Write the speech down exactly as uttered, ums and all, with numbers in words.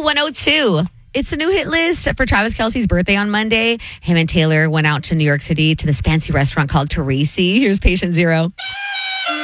one oh two. It's a new hit list for Travis Kelce's birthday on Monday. Him and Taylor went out to New York City to this fancy restaurant called Teresi. Here's patient zero.